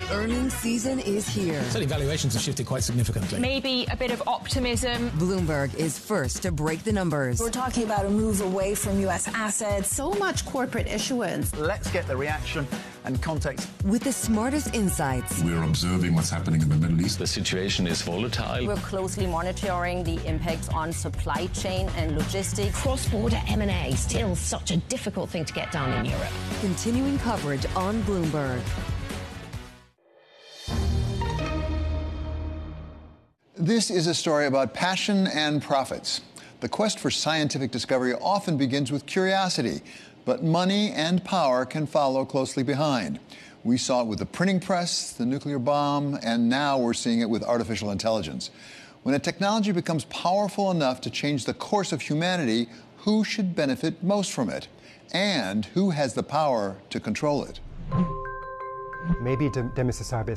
Earnings season is here. Certainly valuations have shifted quite significantly. Maybe a bit of optimism. Bloomberg is first to break the numbers. We're talking about a move away from U.S. assets. So much corporate issuance. Let's get the reaction and context. With the smartest insights. We're observing what's happening in the Middle East. The situation is volatile. We're closely monitoring the impacts on supply chain and logistics. Cross-border M&A, still such a difficult thing to get done in Europe. Continuing coverage on Bloomberg. This is a story about passion and profits. The quest for scientific discovery often begins with curiosity, but money and power can follow closely behind. We saw it with the printing press, the nuclear bomb, and now we're seeing it with artificial intelligence. When a technology becomes powerful enough to change the course of humanity, who should benefit most from it? And who has the power to control it? Maybe de Mississauga